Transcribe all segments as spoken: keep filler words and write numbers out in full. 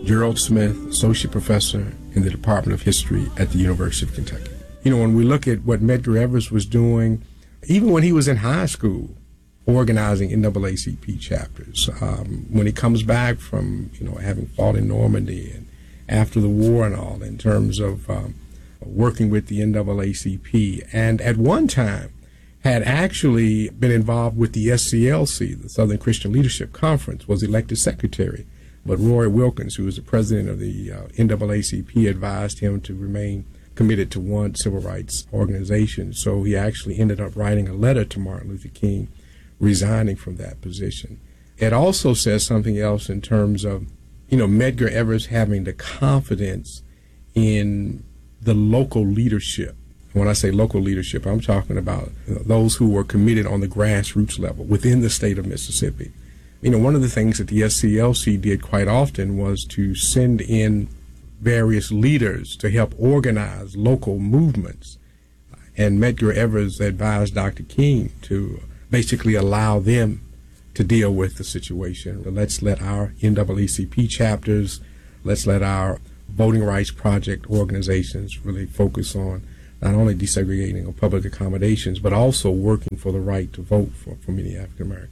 Gerald Smith, Associate Professor in the Department of History at the University of Kentucky. You know, when we look at what Medgar Evers was doing, even when he was in high school, organizing N double A C P chapters, um, when he comes back from, you know, having fought in Normandy and after the war and all, in terms of um, working with the N double A C P, and at one time had actually been involved with the S C L C, the Southern Christian Leadership Conference, was elected secretary. But Roy Wilkins, who was the president of the uh, N double A C P, advised him to remain committed to one civil rights organization. So he actually ended up writing a letter to Martin Luther King, resigning from that position. It also says something else in terms of, you know, Medgar Evers having the confidence in the local leadership. When I say local leadership, I'm talking about, you know, those who were committed on the grassroots level within the state of Mississippi. You know, one of the things that the S C L C did quite often was to send in various leaders to help organize local movements. And Medgar Evers advised Doctor King to basically allow them to deal with the situation. Let's let our N double A C P chapters, let's let our Voting Rights Project organizations really focus on not only desegregating of public accommodations, but also working for the right to vote for, for many African Americans.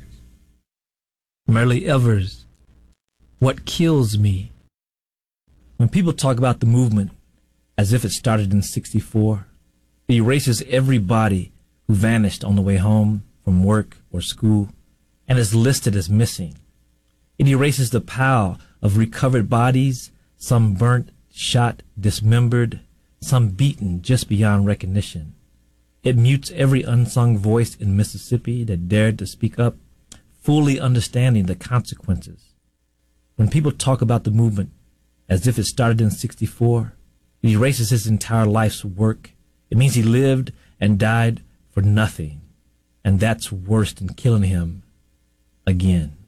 Medgar Evers, what kills me, when people talk about the movement as if it started in sixty-four, it erases everybody who vanished on the way home from work or school and is listed as missing. It erases the pile of recovered bodies, some burnt, shot, dismembered, some beaten just beyond recognition. It mutes every unsung voice in Mississippi that dared to speak up, fully understanding the consequences. When people talk about the movement as if it started in sixty-four, it erases his entire life's work. It means he lived and died for nothing. And that's worse than killing him again.